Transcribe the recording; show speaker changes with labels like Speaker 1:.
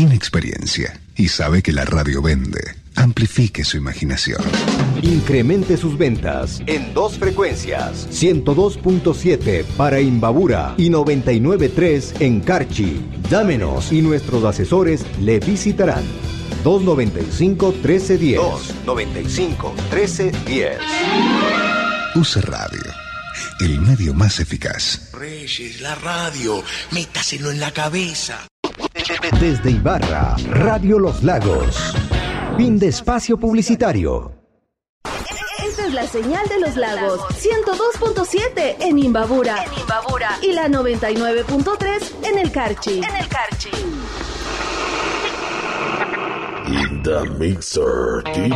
Speaker 1: Tiene experiencia y sabe que la radio vende. Amplifique su imaginación.
Speaker 2: Incremente sus ventas en 2 frecuencias. 102.7 para Imbabura y 99.3 en Carchi. Llámenos y nuestros asesores le visitarán. 295-1310. 295-1310.
Speaker 1: Use radio, el medio más eficaz.
Speaker 3: Reyes, la radio, métaselo en la cabeza.
Speaker 2: Desde Ibarra, Radio Los Lagos. Fin de espacio publicitario.
Speaker 4: Esta es la señal de los lagos. 102.7 en Imbabura. Y la 99.3 en el Carchi.
Speaker 3: In the mixer.